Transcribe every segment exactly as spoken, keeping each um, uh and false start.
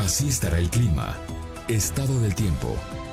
Así estará el clima. Estado del tiempo.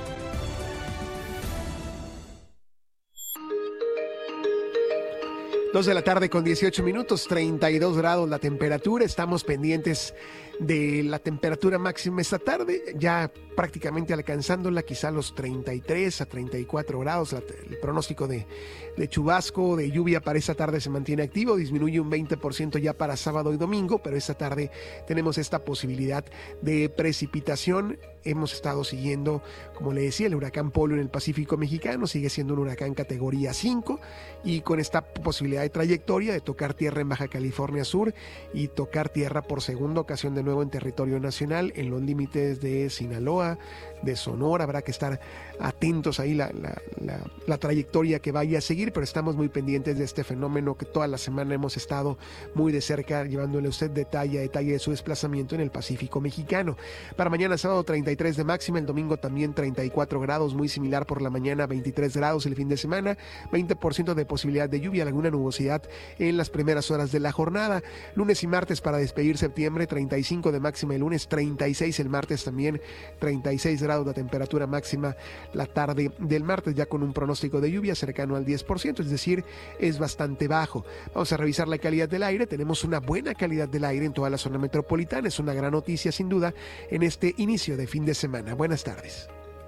Dos de la tarde con dieciocho minutos, treinta y dos grados la temperatura. Estamos pendientes de la temperatura máxima esta tarde, ya prácticamente alcanzándola, quizá los treinta y tres a treinta y cuatro grados. La, el pronóstico de, de chubasco, de lluvia para esta tarde se mantiene activo, disminuye un veinte por ciento ya para sábado y domingo, pero esta tarde tenemos esta posibilidad de precipitación. Hemos estado siguiendo, como le decía, el huracán Polo en el Pacífico mexicano, sigue siendo un huracán categoría cinco, y con esta posibilidad de trayectoria de tocar tierra en Baja California Sur y tocar tierra por segunda ocasión de nuevo en territorio nacional, en los límites de Sinaloa, de Sonora. Habrá que estar atentos ahí la, la, la, la trayectoria que vaya a seguir, pero estamos muy pendientes de este fenómeno que toda la semana hemos estado muy de cerca, llevándole a usted detalle a detalle de su desplazamiento en el Pacífico mexicano. Para mañana sábado treinta y tres de máxima, el domingo también treinta y cuatro grados, muy similar por la mañana, veintitrés grados el fin de semana, veinte por ciento de posibilidad de lluvia, alguna nubosidad en las primeras horas de la jornada. Lunes y martes para despedir septiembre, treinta y cinco de máxima el lunes, treinta y seis el martes también, treinta y seis grados la temperatura máxima la tarde del martes, ya con un pronóstico de lluvia cercano al diez por ciento, es decir, es bastante bajo. Vamos a revisar la calidad del aire. Tenemos una buena calidad del aire en toda la zona metropolitana, es una gran noticia sin duda en este inicio de fin de semana. Buenas tardes.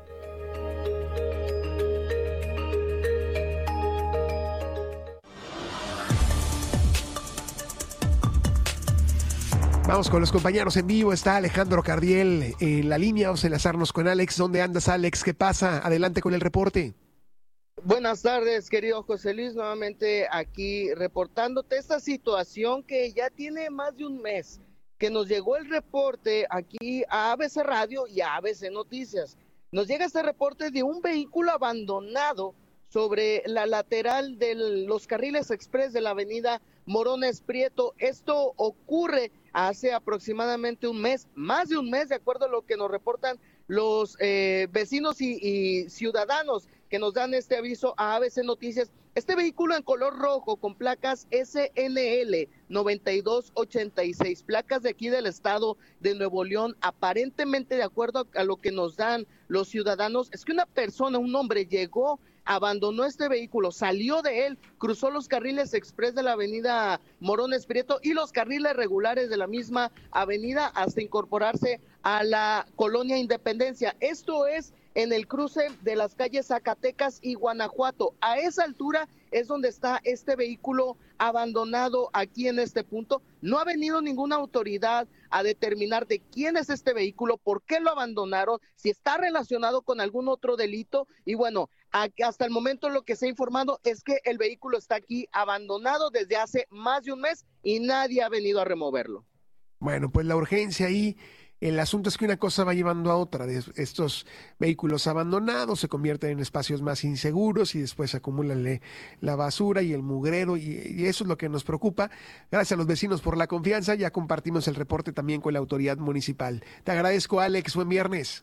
Vamos con los compañeros en vivo. Está Alejandro Cardiel en la línea. Vamos a enlazarnos con Alex. ¿Dónde andas, Alex? ¿Qué pasa? Adelante con el reporte. Buenas tardes, querido José Luis, nuevamente aquí reportándote esta situación que ya tiene más de un mes, que nos llegó el reporte aquí a A B C Radio y a A B C Noticias. Nos llega este reporte de un vehículo abandonado sobre la lateral de los carriles express de la avenida Morones Prieto. Esto ocurre hace aproximadamente un mes, más de un mes, de acuerdo a lo que nos reportan los eh, vecinos y, y ciudadanos que nos dan este aviso a A B C Noticias. Este vehículo en color rojo con placas S N L noventa y dos ochenta y seis, placas de aquí del estado de Nuevo León, aparentemente de acuerdo a lo que nos dan los ciudadanos, es que una persona, un hombre llegó, abandonó este vehículo, salió de él, cruzó los carriles express de la avenida Morones Prieto y los carriles regulares de la misma avenida hasta incorporarse a la colonia Independencia. Esto es en el cruce de las calles Zacatecas y Guanajuato. A esa altura es donde está este vehículo abandonado aquí en este punto. No ha venido ninguna autoridad a determinar de quién es este vehículo, por qué lo abandonaron, si está relacionado con algún otro delito. Y bueno, hasta el momento lo que se ha informado es que el vehículo está aquí abandonado desde hace más de un mes y nadie ha venido a removerlo. Bueno, pues la urgencia ahí. El asunto es que una cosa va llevando a otra. Estos vehículos abandonados se convierten en espacios más inseguros y después se acumulan la basura y el mugrero, y, y eso es lo que nos preocupa. Gracias a los vecinos por la confianza. Ya compartimos el reporte también con la autoridad municipal. Te agradezco, Alex. Buen viernes.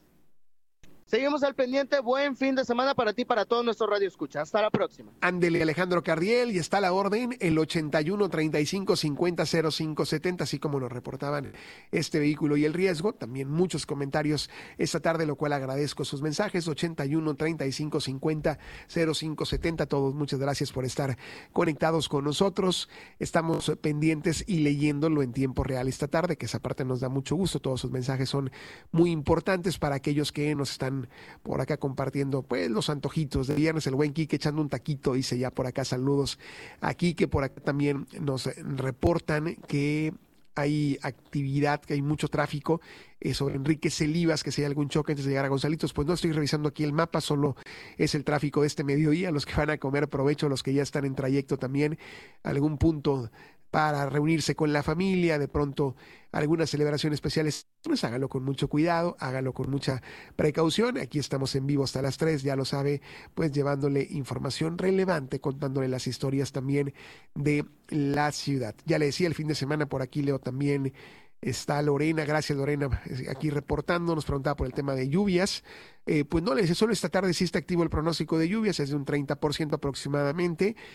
Seguimos al pendiente, buen fin de semana para ti y para todo nuestro radio escucha. Hasta la próxima. Ándele, Alejandro Cardiel, y está la orden, el ochenta y uno treinta y cinco cincuenta cero cinco setenta, así como nos reportaban este vehículo y el riesgo. También muchos comentarios esta tarde, lo cual agradezco sus mensajes, ochenta y uno treinta y cinco cincuenta cero cinco setenta. Todos, muchas gracias por estar conectados con nosotros. Estamos pendientes y leyéndolo en tiempo real esta tarde, que esa parte nos da mucho gusto. Todos sus mensajes son muy importantes para aquellos que nos están por acá compartiendo pues los antojitos de viernes. El buen Quique echando un taquito, dice ya por acá, saludos a Quique. Por acá también nos reportan que hay actividad, que hay mucho tráfico eh, sobre Enrique Celivas, que si hay algún choque antes de llegar a Gonzalitos. Pues no estoy revisando aquí el mapa, solo es el tráfico de este mediodía. Los que van a comer provecho, los que ya están en trayecto también, algún punto para reunirse con la familia, de pronto algunas celebraciones especiales, pues hágalo con mucho cuidado, hágalo con mucha precaución. Aquí estamos en vivo hasta las tres, ya lo sabe, pues llevándole información relevante, contándole las historias también de la ciudad. Ya le decía, el fin de semana por aquí leo también está Lorena, gracias Lorena, aquí reportando, nos preguntaba por el tema de lluvias. Eh, pues no le decía, solo esta tarde sí está activo el pronóstico de lluvias, es de un treinta por ciento aproximadamente.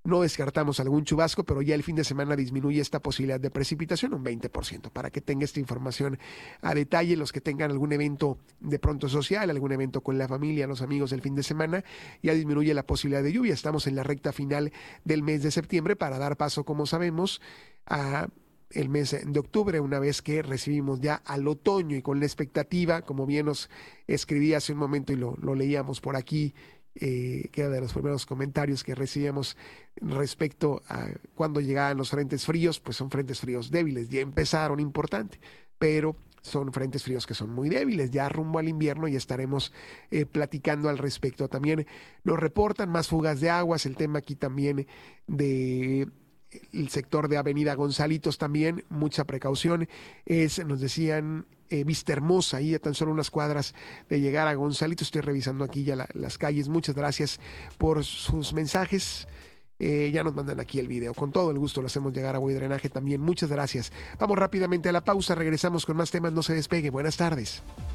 No descartamos algún chubasco, pero ya el fin de semana disminuye esta posibilidad de precipitación un veinte por ciento. Para que tenga esta información a detalle, los que tengan algún evento de pronto social, algún evento con la familia, los amigos del fin de semana, ya disminuye la posibilidad de lluvia. Estamos en la recta final del mes de septiembre para dar paso, como sabemos, a el mes de octubre, una vez que recibimos ya al otoño y con la expectativa, como bien nos escribí hace un momento y lo, lo leíamos por aquí, eh, que era de los primeros comentarios que recibíamos respecto a cuando llegaban los frentes fríos, pues son frentes fríos débiles, ya empezaron, importante, pero son frentes fríos que son muy débiles, ya rumbo al invierno y estaremos eh, platicando al respecto. También nos reportan más fugas de aguas, el tema aquí también de el sector de Avenida Gonzalitos también, mucha precaución, es, nos decían, eh, Vista Hermosa, ahí a tan solo unas cuadras de llegar a Gonzalitos. Estoy revisando aquí ya la, las calles, muchas gracias por sus mensajes. Eh, ya nos mandan aquí el video, con todo el gusto lo hacemos llegar a Voy Drenaje también, muchas gracias. Vamos rápidamente a la pausa, regresamos con más temas, no se despegue, buenas tardes.